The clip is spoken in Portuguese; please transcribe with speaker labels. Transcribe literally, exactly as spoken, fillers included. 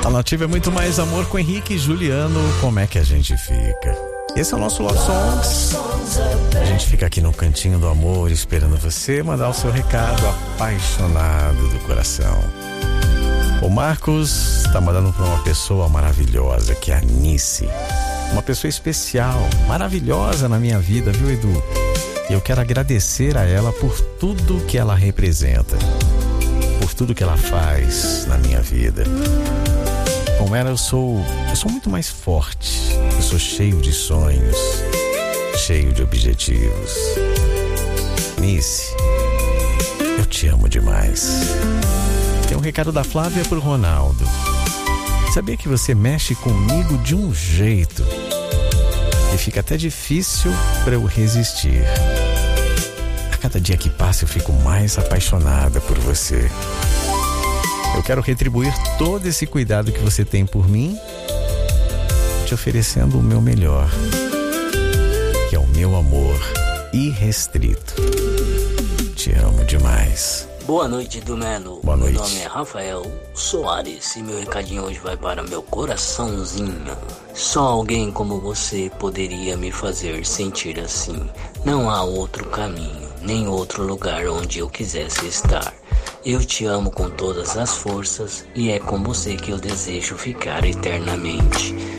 Speaker 1: A Nativa é muito mais amor com Henrique e Juliano. Como é que a gente fica? Esse é o nosso Love Songs. A gente fica aqui no cantinho do amor, esperando você mandar o seu recado apaixonado do coração. O Marcos tá mandando para uma pessoa maravilhosa, que é a Nice. Uma pessoa especial, maravilhosa na minha vida, viu, Edu? E eu quero agradecer a ela por tudo que ela representa, por tudo que ela faz na minha vida. Com ela eu sou, eu sou muito mais forte. Eu sou cheio de sonhos, cheio de objetivos. Nice, eu te amo demais. Tem um recado da Flávia pro Ronaldo. Sabia que você mexe comigo de um jeito que fica até difícil para eu resistir. A cada dia que passa eu fico mais apaixonada por você. Eu quero retribuir todo esse cuidado que você tem por mim, te oferecendo o meu melhor, que é o meu amor irrestrito. Te amo demais.
Speaker 2: Boa noite, Dumelo.
Speaker 1: Boa noite.
Speaker 2: Meu nome é Rafael Soares e meu recadinho hoje vai para meu coraçãozinho. Só alguém como você poderia me fazer sentir assim. Não há outro caminho, nem outro lugar onde eu quisesse estar. Eu te amo com todas as forças e é com você que eu desejo ficar eternamente.